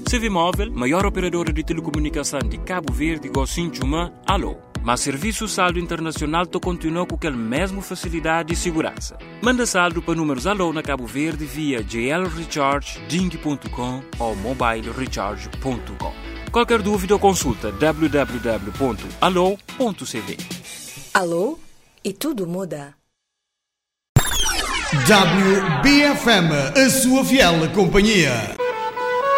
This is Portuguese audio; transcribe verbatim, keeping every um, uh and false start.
C V Móvel, maior operadora de telecomunicação de Cabo Verde, Gocinchuma, Alô. Mas serviço saldo internacional to continua com aquela mesma facilidade e segurança. Manda saldo para números Alô na Cabo Verde via j l recharge ding ponto com ou mobile recharge ponto com. Qualquer dúvida ou consulta w w w ponto alô ponto c v. Alô? E tudo muda. W B F M, a sua fiel companhia.